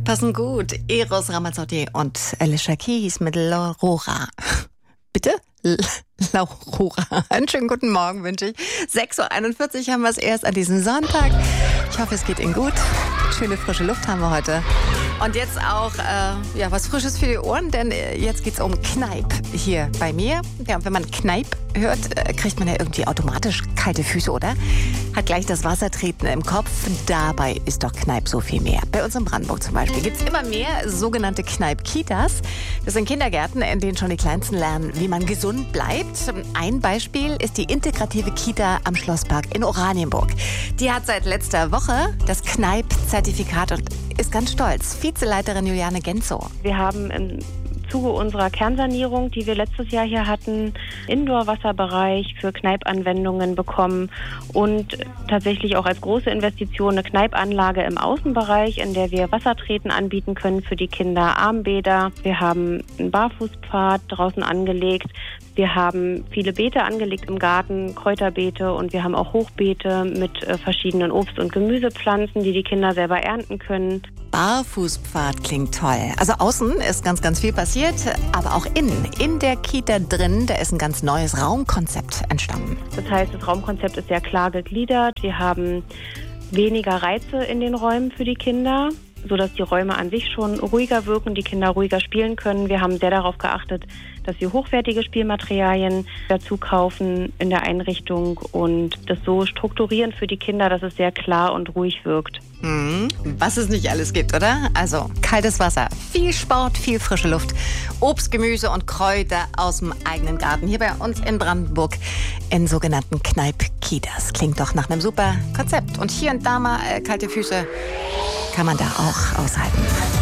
passen gut. Eros Ramazzotti und Alicia Keys mit L'Aurora. Bitte? L'Aurora. Einen schönen guten Morgen wünsche ich. 6.41 Uhr haben wir es erst an diesem Sonntag. Ich hoffe, es geht Ihnen gut. Schöne frische Luft haben wir heute. Und jetzt auch was Frisches für die Ohren, denn jetzt geht's um Kneipp hier bei mir. Ja, und wenn man Kneipp hört, kriegt man ja irgendwie automatisch kalte Füße, oder? Hat gleich das Wassertreten im Kopf. Dabei ist doch Kneipp so viel mehr. Bei uns in Brandenburg zum Beispiel gibt's immer mehr sogenannte Kneipp-Kitas. Das sind Kindergärten, in denen schon die Kleinsten lernen, wie man gesund bleibt. Ein Beispiel ist die integrative Kita am Schlosspark in Oranienburg. Die hat seit letzter Woche das Kneipp-Zertifikat und ist ganz stolz. Vizeleiterin Juliane Genzow. Wir haben im Zuge unserer Kernsanierung, die wir letztes Jahr hier hatten, Indoor-Wasserbereich für Kneipp-Anwendungen bekommen und tatsächlich auch als große Investition eine Kneipp-Anlage im Außenbereich, in der wir Wassertreten anbieten können für die Kinder, Armbäder. Wir haben einen Barfußpfad draußen angelegt. Wir haben viele Beete angelegt im Garten, Kräuterbeete, und wir haben auch Hochbeete mit verschiedenen Obst- und Gemüsepflanzen, die die Kinder selber ernten können. Barfußpfad klingt toll. Also außen ist ganz, ganz viel passiert, aber auch innen, in der Kita drin, da ist ein ganz neues Raumkonzept entstanden. Das heißt, das Raumkonzept ist sehr klar gegliedert. Wir haben weniger Reize in den Räumen für die Kinder, sodass die Räume an sich schon ruhiger wirken, die Kinder ruhiger spielen können. Wir haben sehr darauf geachtet, dass wir hochwertige Spielmaterialien dazu kaufen in der Einrichtung und das so strukturieren für die Kinder, dass es sehr klar und ruhig wirkt. Was es nicht alles gibt, oder? Also kaltes Wasser, viel Sport, viel frische Luft, Obst, Gemüse und Kräuter aus dem eigenen Garten. Hier bei uns in Brandenburg in sogenannten Kneipp-Kitas. Klingt doch nach einem super Konzept. Und hier und da mal kalte Füße kann man da auch aushalten.